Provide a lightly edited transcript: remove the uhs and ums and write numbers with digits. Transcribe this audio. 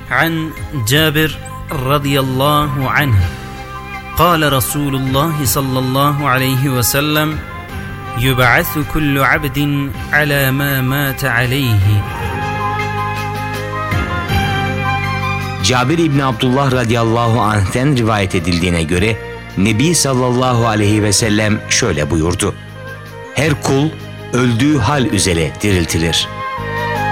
عن جابر رضي الله عنه قال رسول الله صلى الله عليه وسلم يبعث كل عبد على ما مات عليه. Cabir İbni Abdullah radıyallahu anh'ten rivayet edildiğine göre Nebi sallallahu aleyhi ve sellem şöyle buyurdu: Her kul öldüğü hal üzere diriltilir.